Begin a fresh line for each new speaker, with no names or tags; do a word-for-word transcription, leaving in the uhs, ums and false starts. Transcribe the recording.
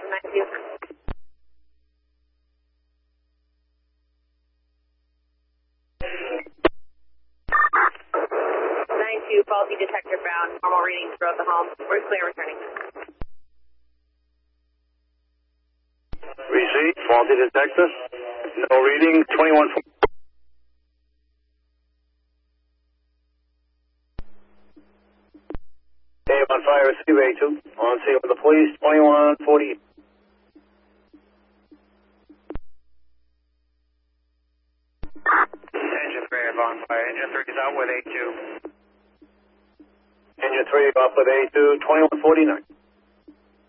thousand ninety-two. ninety-two, faulty detector found. Normal readings throughout the home. We're clear returning.
Receipt, faulty detector. No reading, twenty-one. Hey, on fire, receive A two. On scene with the police, twenty-one forty.
Engine three is on fire. Engine three is out with A two.
Engine three off with A two, twenty-one forty-nine.